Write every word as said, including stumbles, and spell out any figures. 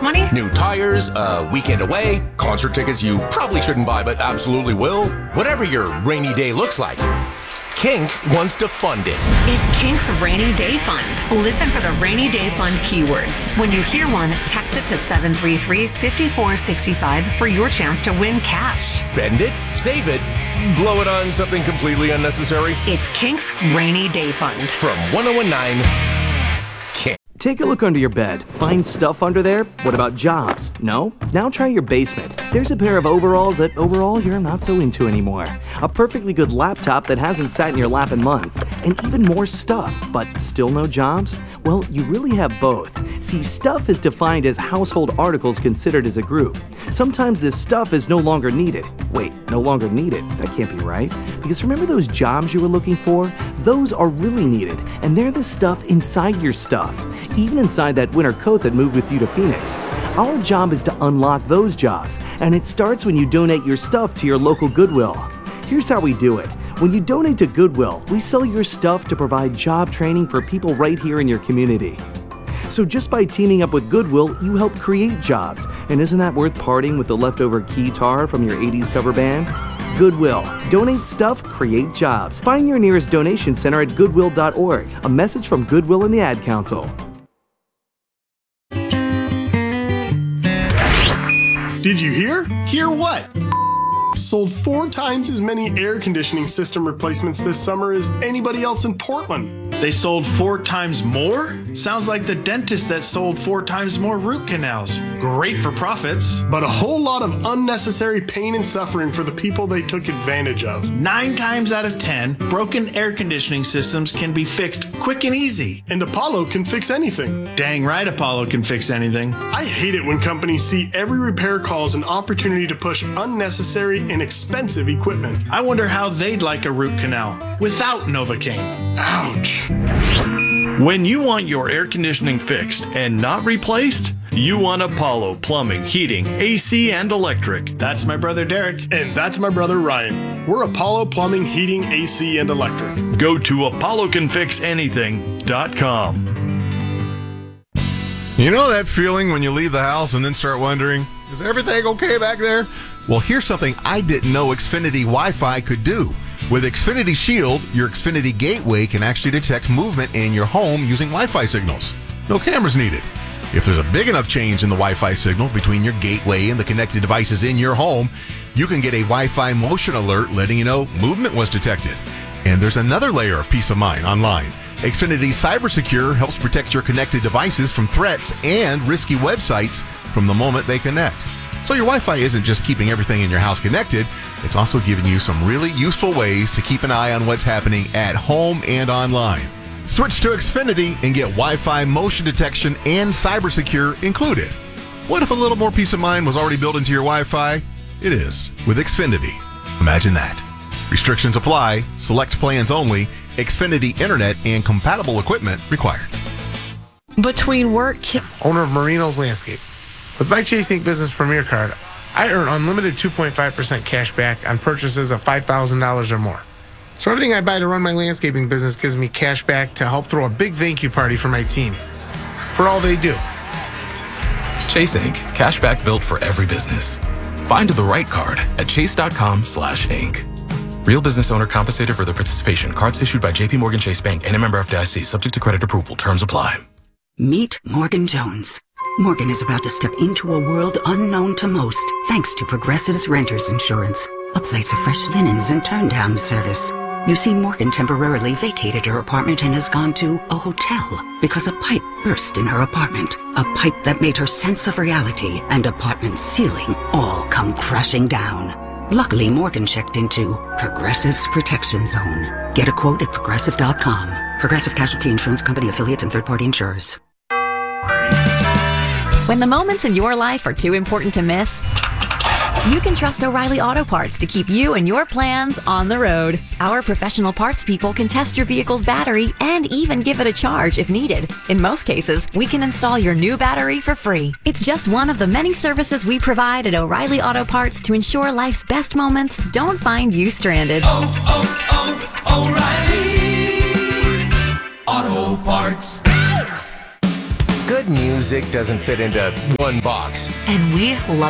money? New tires, a weekend away, concert tickets you probably shouldn't buy but absolutely will. Whatever your rainy day looks like, Kink wants to fund it. It's Kink's Rainy Day Fund. Listen for the Rainy Day Fund keywords. When you hear one, text it to seven three three, five four six five for your chance to win cash. Spend it, save it, blow it on something completely unnecessary. It's Kink's Rainy Day Fund. From one oh one nine Kink. Take a look under your bed. Find stuff under there? What about jobs? No? Now try your basement. There's a pair of overalls that overall you're not so into anymore. A perfectly good laptop that hasn't sat in your lap in months. And even more stuff, but still no jobs? Well, you really have both. See, stuff is defined as household articles considered as a group. Sometimes this stuff is no longer needed. Wait, no longer needed? That can't be right. Because remember those jobs you were looking for? Those are really needed, and they're the stuff inside your stuff. Even inside that winter coat that moved with you to Phoenix. Our job is to unlock those jobs, and it starts when you donate your stuff to your local Goodwill. Here's how we do it. When you donate to Goodwill, we sell your stuff to provide job training for people right here in your community. So just by teaming up with Goodwill, you help create jobs. And isn't that worth parting with the leftover keytar from your eighties cover band? Goodwill. Donate stuff, create jobs. Find your nearest donation center at goodwill dot org. A message from Goodwill and the Ad Council. Did you hear? Hear what? Sold four times as many air conditioning system replacements this summer as anybody else in Portland. They sold four times more? Sounds like the dentist that sold four times more root canals. Great for profits. But a whole lot of unnecessary pain and suffering for the people they took advantage of. Nine times out of ten, broken air conditioning systems can be fixed quick and easy. And Apollo can fix anything. Dang right Apollo can fix anything. I hate it when companies see every repair call as an opportunity to push unnecessary and expensive equipment. I wonder how they'd like a root canal without Novocaine. Ouch. When you want your air conditioning fixed and not replaced, you want Apollo Plumbing, Heating, A C, and Electric. That's my brother Derek. And that's my brother Ryan. We're Apollo Plumbing, Heating, A C, and Electric. Go to apollo can fix anything dot com. You know that feeling when you leave the house and then start wondering, is everything okay back there? Well, here's something I didn't know Xfinity Wi-Fi could do. With Xfinity Shield, your Xfinity gateway can actually detect movement in your home using Wi-Fi signals. No cameras needed. If there's a big enough change in the Wi-Fi signal between your gateway and the connected devices in your home, you can get a Wi-Fi motion alert letting you know movement was detected. And there's another layer of peace of mind online. Xfinity CyberSecure helps protect your connected devices from threats and risky websites from the moment they connect. So your Wi-Fi isn't just keeping everything in your house connected, it's also giving you some really useful ways to keep an eye on what's happening at home and online. Switch to Xfinity and get Wi-Fi motion detection and CyberSecure included. What if a little more peace of mind was already built into your Wi-Fi? It is, with Xfinity. Imagine that. Restrictions apply, select plans only, Xfinity Internet and compatible equipment required. Between work... Owner of Marino's Landscape. With my Chase Ink Business Premier Card, I earn unlimited two point five percent cash back on purchases of five thousand dollars or more. So everything I buy to run my landscaping business gives me cash back to help throw a big thank you party for my team. For all they do. Chase Ink. Cash back built for every business. Find the right card at chase.com slash ink. Real business owner compensated for their participation. Cards issued by J P Morgan Chase Bank and a member F D I C. Subject to credit approval. Terms apply. Meet Morgan Jones. Morgan is about to step into a world unknown to most, thanks to Progressive's Renters Insurance, a place of fresh linens and turn-down service. You see, Morgan temporarily vacated her apartment and has gone to a hotel because a pipe burst in her apartment. A pipe that made her sense of reality and apartment ceiling all come crashing down. Luckily, Morgan checked into Progressive's Protection Zone. Get a quote at progressive dot com. Progressive Casualty Insurance Company affiliates and third-party insurers. When the moments in your life are too important to miss, you can trust O'Reilly Auto Parts to keep you and your plans on the road. Our professional parts people can test your vehicle's battery and even give it a charge if needed. In most cases, we can install your new battery for free. It's just one of the many services we provide at O'Reilly Auto Parts to ensure life's best moments don't find you stranded. Oh, oh, oh, O'Reilly Auto Parts. good music doesn't fit into one box. And we love